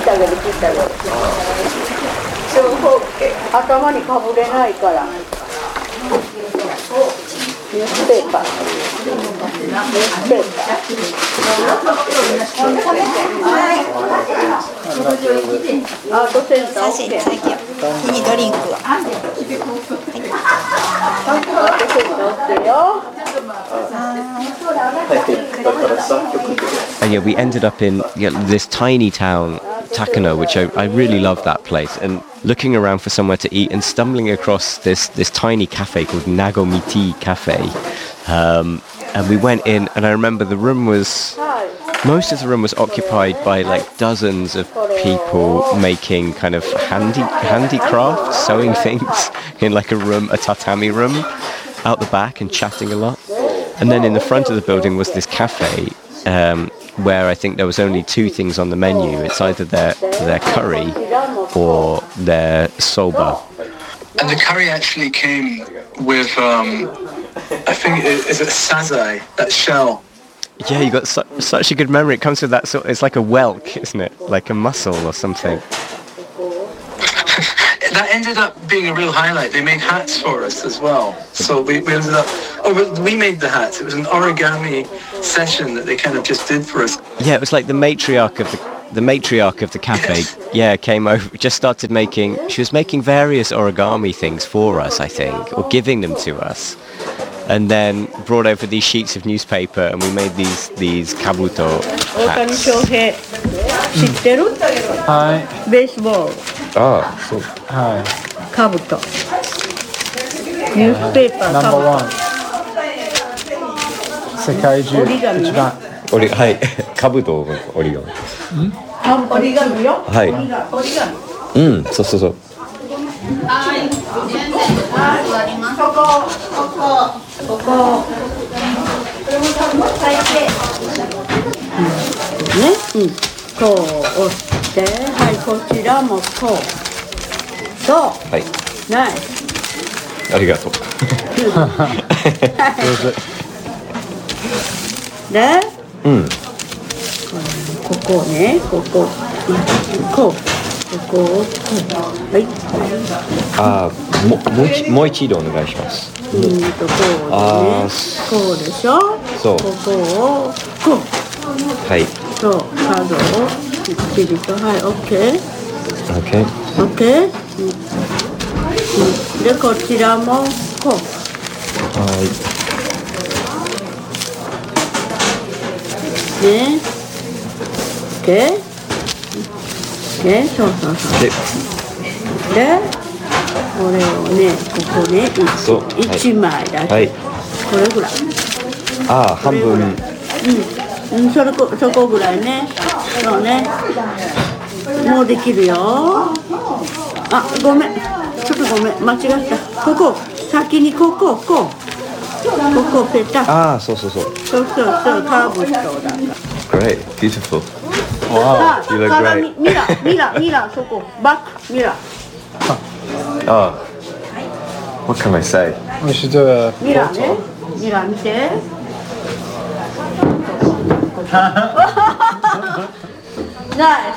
てあげる切ってあげる。正方形頭にかぶれないから。ニュースペーパー。アートセンター OK。次ドリンクは。アートセンター OK よ。 And yeah, we ended up in this tiny town, Takano, which I really love that place. And looking around for somewhere to eat and stumbling across this tiny cafe called Nagomiti Cafe. And we went in, and I remember most of the room was occupied by like dozens of people making kind of handicraft, sewing things in like a tatami room out the back and chatting a lot. And then in the front of the building was this cafe where I think there was only two things on the menu. It's either their curry or their soba. And the curry actually came with, I think, is it sazai, that shell? Yeah, you got such a good memory. It comes with that it's like a whelk, isn't it? Like a mussel or something. That ended up being a real highlight. They made hats for us as well. So we ended up, we made the hats. It was an origami session that they kind of just did for us. Yeah, it was like the matriarch of the cafe. Yes. Yeah, came over, just started she was making various origami things for us, I think, or giving them to us. And then brought over these sheets of newspaper, and we made these kabuto hats. 大谷翔平知ってる？ はい。 ベースボール。 ああ、そう。 はい。 カブト。ニュースペーパーナンバーワン。世界中折り紙ね。 一番。 はい、兜折り紙。 折り紙よ。 はい。 折り紙。 うん、そう。 ここ。ね、こう押して、はい、こちらもこう。そう。 はい。 ナイス。 ありがとう。 で、 うん。 ここね、ここをはい。 ああ、もう一度お願いします。 こうね、こうでしょ。 そう。 ここをこう。 はい。 そう、角をきっちりと、はい、オッケー。 オッケー。 オッケー。で、こちらもこう。 はい。 ね。オッケー。ね、そう。で、これをね、ここね、1枚だけ、はい、これぐらい。 ああ、半分。 そこぐらいね。そうね。もうできるよ。あ、ごめん。ちょっとごめん、間違った。ここ、先にここペタ。 ああ、そう。 そう、カーブしただから。 Great, beautiful. Wow, you look great. ミラ、そこ、バック、ミラ。 Oh, what can I say? We should do a ミラね、ミラ見て。Nice.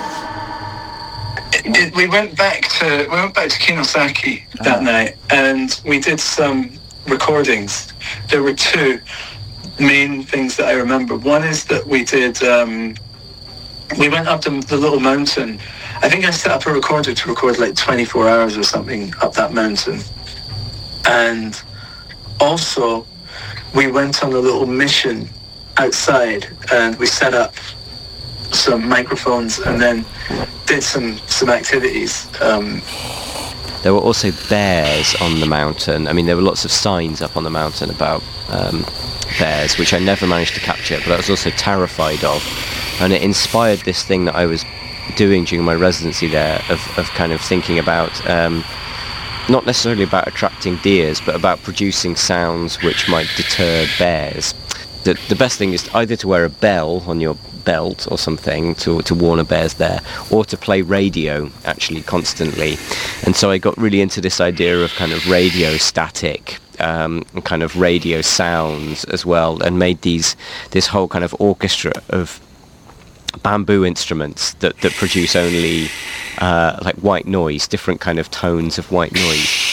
We went back to Kinosaki that night, and we did some recordings. There were two main things that I remember. One is that we did. We went up the little mountain. I think I set up a recorder to record like 24 hours or something up that mountain. And also, we went on a little mission outside, and we set up some microphones and then did some activities. There were also bears on the mountain. I mean, there were lots of signs up on the mountain about bears, which I never managed to capture, but I was also terrified of. And it inspired this thing that I was doing during my residency there of kind of thinking about, not necessarily about attracting deers, but about producing sounds which might deter bears. The best thing is either to wear a bell on your belt or something to warn a bear's there, or to play radio actually constantly. And so I got really into this idea of kind of radio static and kind of radio sounds as well, and made this whole kind of orchestra of bamboo instruments that produce only like white noise, different kind of tones of white noise.